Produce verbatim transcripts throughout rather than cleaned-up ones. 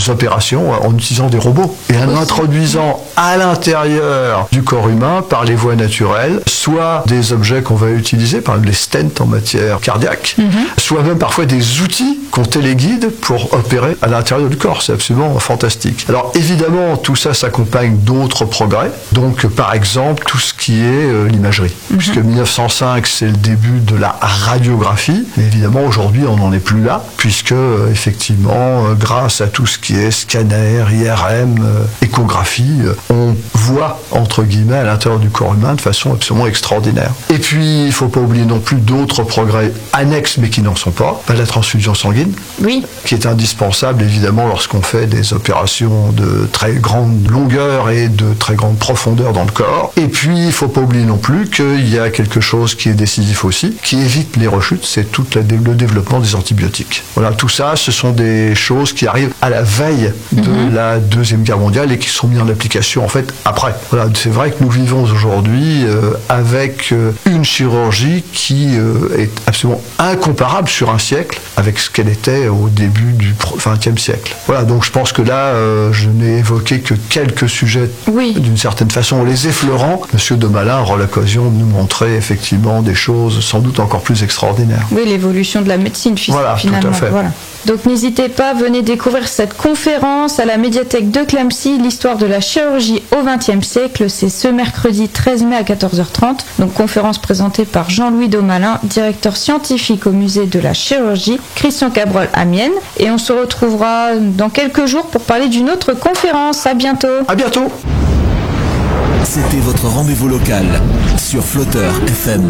opérations en utilisant des robots et en introduisant à l'intérieur du corps humain, par les voies naturelles, soit des objets qu'on va utiliser, par exemple les stents en matière cardiaque, mm-hmm. soit même parfois des outils qu'on téléguide pour opérer à l'intérieur du corps. C'est absolument fantastique. Alors évidemment, tout ça s'accompagne d'autres progrès. Donc par exemple, tout ce qui est euh, l'imagerie. Mm-hmm. Puisque mille neuf cent cinq, c'est le début de la radiographie. Mais évidemment, aujourd'hui, on n'en est plus là, puisque euh, effectivement, euh, grâce à tout ce qui est scanner, I R M, euh, échographie, euh, on voit, entre guillemets, à l'intérieur du corps humain de façon absolument extraordinaire. Et puis, il ne faut pas oublier non plus d'autres progrès annexes, mais qui n'en sont pas. Ben, la transfusion sanguine, oui. qui est indispensable, évidemment, lorsqu'on fait des opérations de très grande longueur et de très grande profondeur dans le corps. Et puis, il ne faut pas oublier non plus qu'il y a quelque chose qui est décisif aussi, qui évite les rechutes, c'est tout la, le développement des antibiotiques. Voilà, tout ça, ce sont des choses qui arrivent à la veille de mm-hmm. la Deuxième Guerre mondiale et qui sont mises en application, en fait, après. Voilà, c'est vrai que nous vivons aujourd'hui euh, avec euh, une chirurgie qui euh, est absolument incomparable sur un siècle avec ce qu'elle était au début du vingtième siècle. Voilà, donc je pense que là, euh, je n'ai évoqué que quelques sujets, oui. d'une certaine façon, en les effleurant. Monsieur Demalin aura l'occasion de nous montrer effectivement des choses sans doute encore plus extraordinaires. Oui, l'évolution de la médecine, voilà, finalement. Tout à fait. Voilà. Donc n'hésitez pas, venez découvrir cette conférence à la médiathèque de Clamecy, l'histoire de la chirurgie au vingtième siècle. C'est ce mercredi treize mai à quatorze heures trente. Donc conférence présentée par Jean-Louis Demalin, directeur scientifique au musée de la chirurgie, Christian Cabrol Amiens. Et on se retrouvera dans quelques jours pour parler d'une autre conférence. À bientôt. À bientôt. C'était votre rendez-vous local sur Flotteur F M.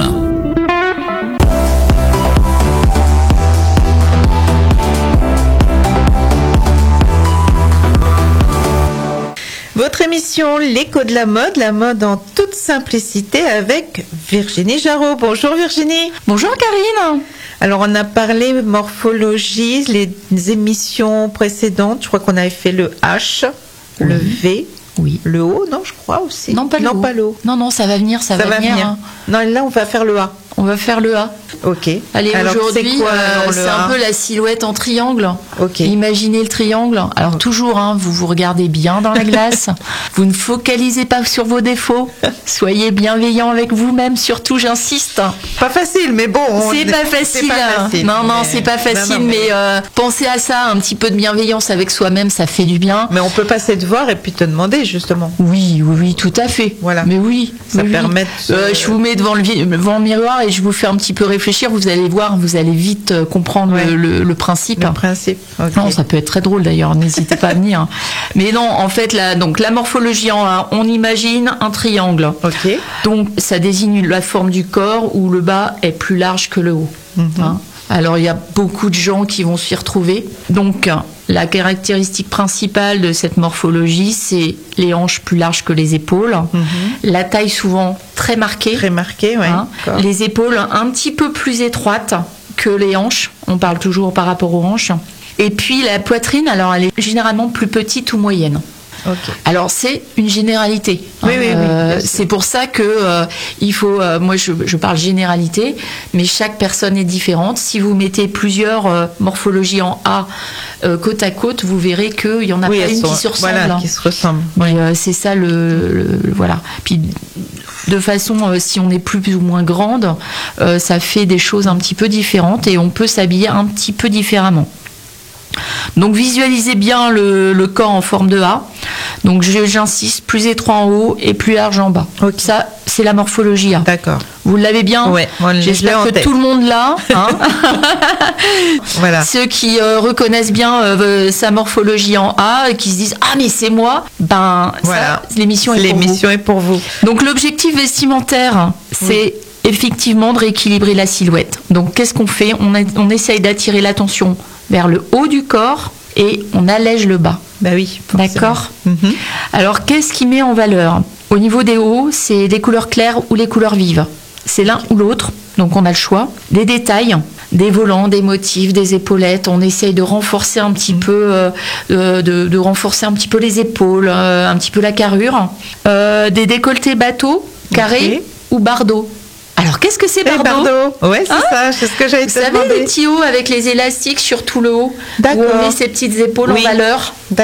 Votre émission L'écho de la mode, la mode en toute simplicité avec Virginie Jarreau. Bonjour Virginie. Bonjour Karine. Alors on a parlé morphologie, les émissions précédentes, je crois qu'on avait fait le H, oui. le V. Oui. Le O, non, je crois aussi. Non, pas le non, O. Pas le O. Non, non, ça va venir, ça, ça va, va venir. venir. Hein. Non, là, on va faire le A. On va faire le A. Ok. Allez, alors, aujourd'hui, c'est, quoi, euh, c'est un peu la silhouette en triangle. Ok. Imaginez le triangle. Alors, okay. toujours, hein, vous vous regardez bien dans la glace. Vous ne focalisez pas sur vos défauts. Soyez bienveillant avec vous-même, surtout, j'insiste. Pas facile, mais bon. On... C'est, pas facile, c'est pas facile. Non, non, mais... c'est pas facile, non, non, mais, mais euh, pensez à ça. Un petit peu de bienveillance avec soi-même, ça fait du bien. Mais on peut passer te voir et puis te demander, justement. Oui, oui, oui, tout à fait. Voilà. Mais oui. Ça oui, permet oui. Euh, je vous mets devant le, devant le miroir et je vous fais un petit peu réfléchir, vous allez voir, vous allez vite comprendre ouais. le, le, le principe. Le principe. Okay. Non, ça peut être très drôle d'ailleurs, n'hésitez pas à venir. Mais non, en fait, la, donc, la morphologie en A, on imagine un triangle. Okay. Donc, ça désigne la forme du corps où le bas est plus large que le haut. Mm-hmm. Hein. Alors, il y a beaucoup de gens qui vont s'y retrouver. Donc, la caractéristique principale de cette morphologie, c'est les hanches plus larges que les épaules. Mm-hmm. La taille souvent très marquée. Très marquée, oui. Hein. Les épaules un petit peu plus étroites que les hanches. On parle toujours par rapport aux hanches. Et puis, la poitrine, alors, elle est généralement plus petite ou moyenne. Okay. Alors c'est une généralité. Oui, oui, euh, oui, c'est pour ça que euh, il faut. Euh, moi, je, je parle généralité, mais chaque personne est différente. Si vous mettez plusieurs euh, morphologies en A euh, côte à côte, vous verrez qu'il y en a oui, pas une sont, qui se ressemble. Voilà, qui se ressemble. Oui, euh, c'est ça le, le, le voilà. Puis de façon, euh, si on est plus ou moins grande, euh, ça fait des choses un petit peu différentes et on peut s'habiller un petit peu différemment. Donc visualisez bien le, le corps en forme de A. Donc je, j'insiste, plus étroit en haut et plus large en bas. Okay. Ça, c'est la morphologie A. D'accord. Vous l'avez bien ? Ouais, j'espère que tête. Tout le monde l'a. Hein. Voilà. Ceux qui euh, reconnaissent bien euh, sa morphologie en A et qui se disent « Ah, mais c'est moi !» Ben, voilà. ça, l'émission est l'émission pour vous. est pour vous. Donc l'objectif vestimentaire, c'est... Oui. effectivement de rééquilibrer la silhouette. Donc qu'est-ce qu'on fait ? on, a, on essaye d'attirer l'attention vers le haut du corps et on allège le bas. Bah oui. D'accord ? Mm-hmm. Alors qu'est-ce qui met en valeur ? Au niveau des hauts, c'est les couleurs claires ou les couleurs vives. C'est l'un ou l'autre, donc on a le choix. Des détails, des volants, des motifs, des épaulettes. On essaye de renforcer un petit peu, euh, de, de renforcer un petit peu les épaules, euh, un petit peu la carrure. Euh, des décolletés bateaux, carrés okay. ou bardeaux. Alors, qu'est-ce que c'est Bardo ? Bardo. Ouais, c'est hein ça, c'est ce que j'allais te demander. Vous savez les petits hauts avec les élastiques sur tout le haut, où on met ses petites épaules oui. en valeur.